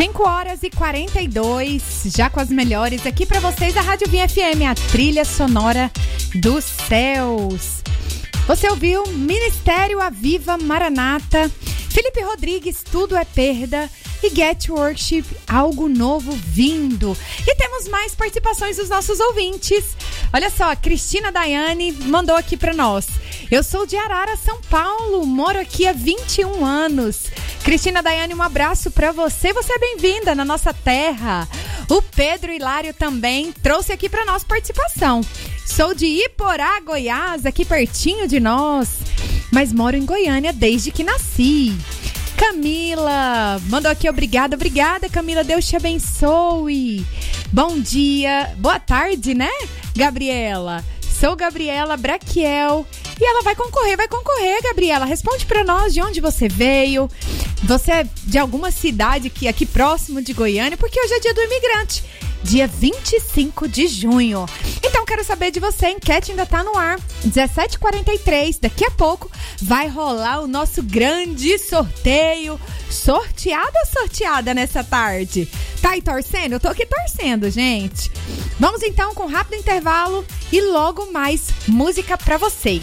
5h42, já com as melhores aqui pra vocês, a Rádio Vinha FM, a trilha sonora dos céus. Você ouviu Ministério Aviva Maranata, Felipe Rodrigues, Tudo é Perda, e Get Worship, Algo Novo Vindo. E temos mais participações dos nossos ouvintes. Olha só, a Cristina Daiane mandou aqui pra nós. Eu sou de Arara, São Paulo, moro aqui há 21 anos. Cristina Daiane, um abraço pra você. Você é bem-vinda na nossa terra. O Pedro Hilário também trouxe aqui pra nós participação. Sou de Iporá, Goiás, aqui pertinho de nós, mas moro em Goiânia desde que nasci. Camila mandou aqui, obrigada, Camila, Deus te abençoe. Bom dia, boa tarde, né, Gabriela? Sou Gabriela Braquiel e ela vai concorrer, Gabriela. Responde pra nós de onde você veio. Você é de alguma cidade aqui próximo de Goiânia, porque hoje é dia do imigrante, dia 25 de junho. Então quero saber de você, a enquete ainda tá no ar, 17h43, daqui a pouco vai rolar o nosso grande sorteio. Sorteado ou sorteada nessa tarde? Tá aí torcendo? Eu tô aqui torcendo, gente. Vamos então com um rápido intervalo e logo mais música pra vocês.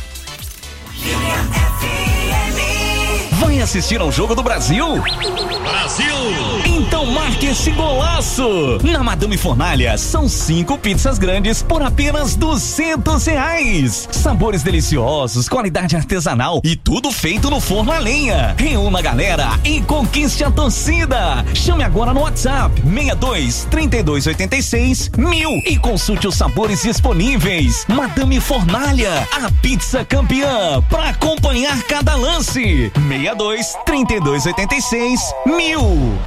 Vai assistir ao Jogo do Brasil? Brasil! Então marque esse golaço! Na Madame Fornalha, são 5 pizzas grandes por apenas R$200. Sabores deliciosos, qualidade artesanal e tudo feito no forno a lenha. Reúna a galera e conquiste a torcida. Chame agora no WhatsApp 62 3286 1000 e consulte os sabores disponíveis. Madame Fornalha, a pizza campeã, para acompanhar cada lance. 62 3286 1000.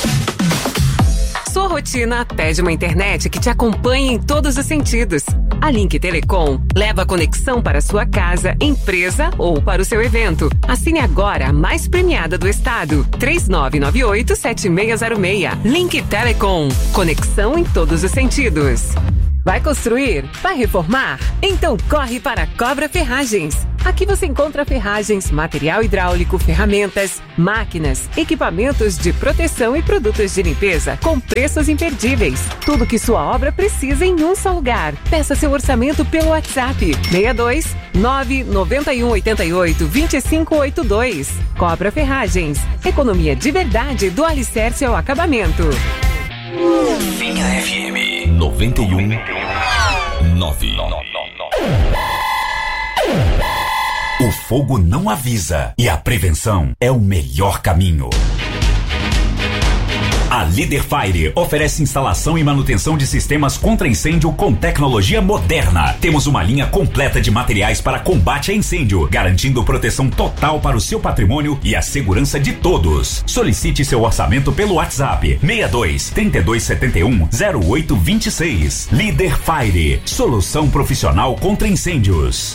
Sua rotina pede uma internet que te acompanhe em todos os sentidos. A Link Telecom leva a conexão para sua casa, empresa ou para o seu evento. Assine agora a mais premiada do estado. 3998-7606. Link Telecom. Conexão em todos os sentidos. Vai construir? Vai reformar? Então corre para a Cobra Ferragens. Aqui você encontra ferragens, material hidráulico, ferramentas, máquinas, equipamentos de proteção e produtos de limpeza com preços imperdíveis. Tudo que sua obra precisa em um só lugar. Peça seu orçamento pelo WhatsApp 62 991 88 2582. Cobra Ferragens. Economia de verdade do alicerce ao acabamento. Vinha FM 91.9. O fogo não avisa e a prevenção é o melhor caminho. A Líder Fire oferece instalação e manutenção de sistemas contra incêndio com tecnologia moderna. Temos uma linha completa de materiais para combate a incêndio, garantindo proteção total para o seu patrimônio e a segurança de todos. Solicite seu orçamento pelo WhatsApp 62 3271 0826. Líder Fire, solução profissional contra incêndios.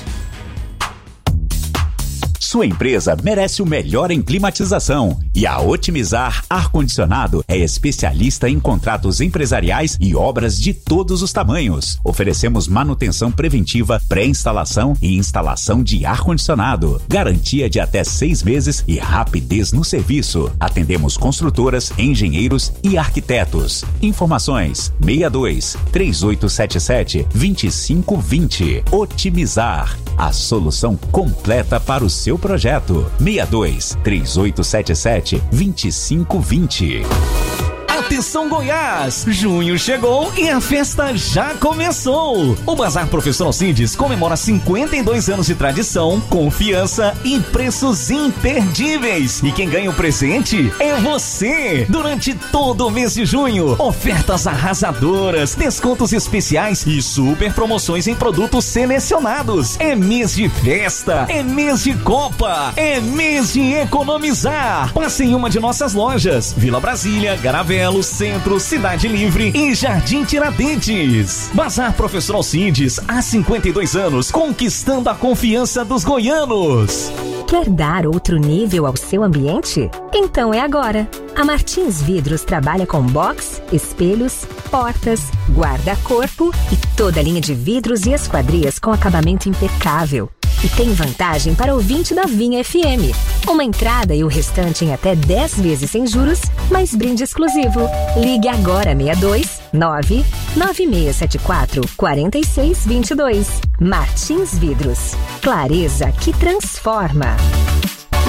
Sua empresa merece o melhor em climatização e a Otimizar Ar-Condicionado é especialista em contratos empresariais e obras de todos os tamanhos. Oferecemos manutenção preventiva, pré-instalação e instalação de ar-condicionado. Garantia de até 6 meses e rapidez no serviço. Atendemos construtoras, engenheiros e arquitetos. Informações 62 3877 2520. Otimizar, a solução completa para o seu projeto. 62 3877 2520. Atenção Goiás! Junho chegou e a festa já começou! O Bazar Professor Alcides comemora 52 anos de tradição, confiança e preços imperdíveis. E quem ganha o presente é você! Durante todo o mês de junho, ofertas arrasadoras, descontos especiais e super promoções em produtos selecionados. É mês de festa, é mês de Copa, é mês de economizar. Passe em uma de nossas lojas: Vila Brasília, Garavelo, Centro, Cidade Livre e Jardim Tiradentes. Bazar Professor Alcides, há 52 anos, conquistando a confiança dos goianos. Quer dar outro nível ao seu ambiente? Então é agora. A Martins Vidros trabalha com box, espelhos, portas, guarda-corpo e toda a linha de vidros e esquadrias com acabamento impecável. E tem vantagem para ouvinte da Vinha FM. Uma entrada e o restante em até 10 vezes sem juros, mais brinde exclusivo. Ligue agora 62 99674 4622. Martins Vidros. Clareza que transforma.